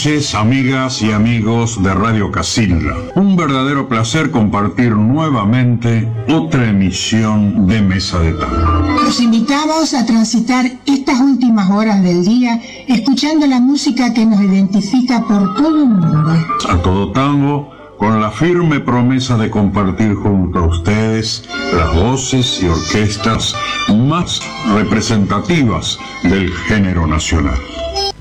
noches, amigas y amigos de Radio Casilda. Un verdadero placer compartir nuevamente otra emisión de Mesa de Tango. Los invitamos a transitar estas últimas horas del día escuchando la música que nos identifica por todo el mundo. A todo tango, con la firme promesa de compartir junto a ustedes las voces y orquestas más representativas del género nacional.